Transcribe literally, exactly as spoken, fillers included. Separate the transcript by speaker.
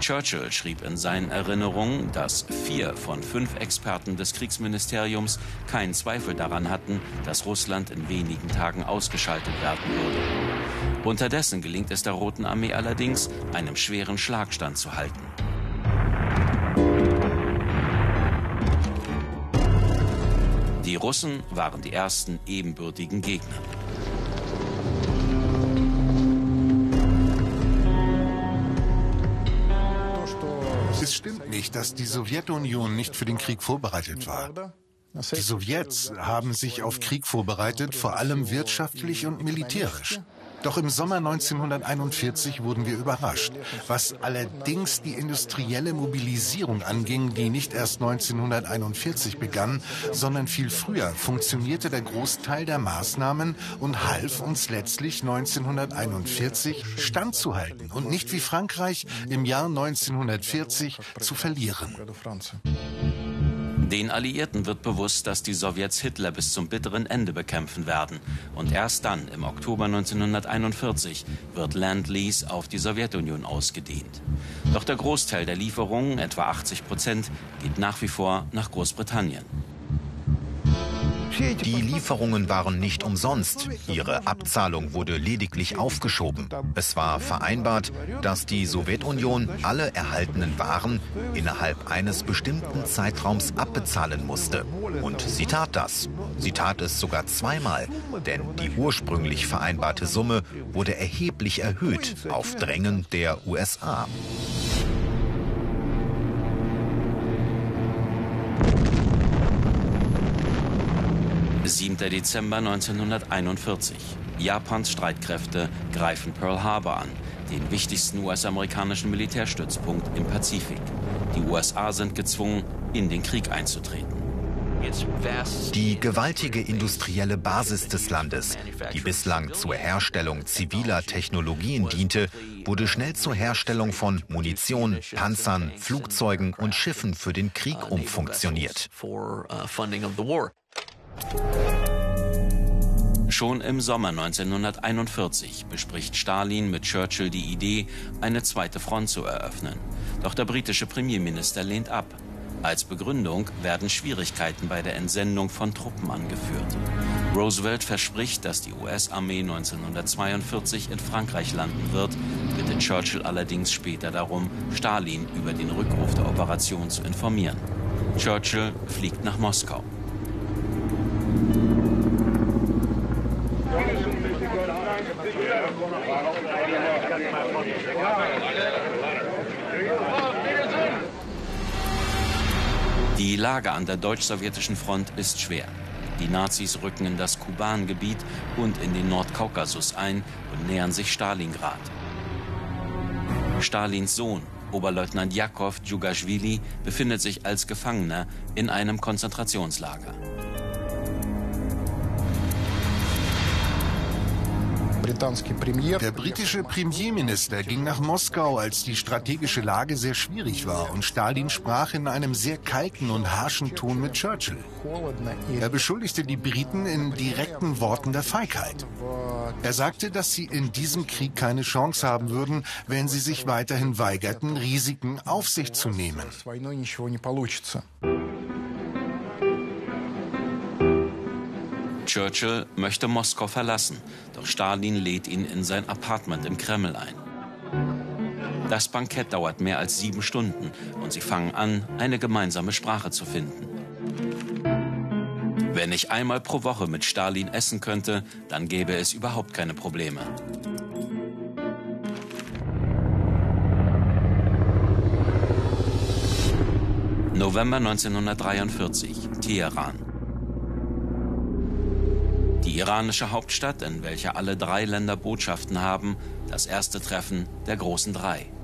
Speaker 1: Churchill schrieb in seinen Erinnerungen, dass vier von fünf Experten des Kriegsministeriums keinen Zweifel daran hatten, dass Russland in wenigen Tagen ausgeschaltet werden würde. Unterdessen gelingt es der Roten Armee allerdings, einem schweren Schlag standzuhalten. Die Russen waren die ersten ebenbürtigen Gegner.
Speaker 2: Es stimmt nicht, dass die Sowjetunion nicht für den Krieg vorbereitet war. Die Sowjets haben sich auf Krieg vorbereitet, vor allem wirtschaftlich und militärisch. Doch im Sommer neunzehnhunderteinundvierzig wurden wir überrascht. Was allerdings die industrielle Mobilisierung anging, die nicht erst neunzehnhunderteinundvierzig begann, sondern viel früher, funktionierte der Großteil der Maßnahmen und half uns letztlich neunzehnhunderteinundvierzig standzuhalten und nicht wie Frankreich im Jahr neunzehnhundertvierzig zu verlieren.
Speaker 1: Den Alliierten wird bewusst, dass die Sowjets Hitler bis zum bitteren Ende bekämpfen werden. Und erst dann, im Oktober neunzehnhunderteinundvierzig, wird Land-Lease auf die Sowjetunion ausgedehnt. Doch der Großteil der Lieferungen, etwa achtzig Prozent, geht nach wie vor nach Großbritannien.
Speaker 3: Die Lieferungen waren nicht umsonst. Ihre Abzahlung wurde lediglich aufgeschoben. Es war vereinbart, dass die Sowjetunion alle erhaltenen Waren innerhalb eines bestimmten Zeitraums abbezahlen musste. Und sie tat das. Sie tat es sogar zweimal, denn die ursprünglich vereinbarte Summe wurde erheblich erhöht auf Drängen der U S A.
Speaker 1: siebter Dezember neunzehnhunderteinundvierzig. Japans Streitkräfte greifen Pearl Harbor an, den wichtigsten U S-amerikanischen Militärstützpunkt im Pazifik. Die U S A sind gezwungen, in den Krieg einzutreten.
Speaker 3: Die gewaltige industrielle Basis des Landes, die bislang zur Herstellung ziviler Technologien diente, wurde schnell zur Herstellung von Munition, Panzern, Flugzeugen und Schiffen für den Krieg umfunktioniert.
Speaker 1: Schon im Sommer neunzehnhunderteinundvierzig bespricht Stalin mit Churchill die Idee, eine zweite Front zu eröffnen. Doch der britische Premierminister lehnt ab. Als Begründung werden Schwierigkeiten bei der Entsendung von Truppen angeführt. Roosevelt verspricht, dass die U S-Armee neunzehnhundertzweiundvierzig in Frankreich landen wird, bittet Churchill allerdings später darum, Stalin über den Rückruf der Operation zu informieren. Churchill fliegt nach Moskau. Die Lage an der deutsch-sowjetischen Front ist schwer. Die Nazis rücken in das Kuban-Gebiet und in den Nordkaukasus ein und nähern sich Stalingrad. Stalins Sohn, Oberleutnant Jakow Djugaschwili, befindet sich als Gefangener in einem Konzentrationslager.
Speaker 2: Der britische Premierminister ging nach Moskau, als die strategische Lage sehr schwierig war, und Stalin sprach in einem sehr kalten und harschen Ton mit Churchill. Er beschuldigte die Briten in direkten Worten der Feigheit. Er sagte, dass sie in diesem Krieg keine Chance haben würden, wenn sie sich weiterhin weigerten, Risiken auf sich zu nehmen.
Speaker 1: Churchill möchte Moskau verlassen, doch Stalin lädt ihn in sein Apartment im Kreml ein. Das Bankett dauert mehr als sieben Stunden und sie fangen an, eine gemeinsame Sprache zu finden. Wenn ich einmal pro Woche mit Stalin essen könnte, dann gäbe es überhaupt keine Probleme. November neunzehnhundertdreiundvierzig, Teheran. Die iranische Hauptstadt, in welcher alle drei Länder Botschaften haben, das erste Treffen der großen Drei.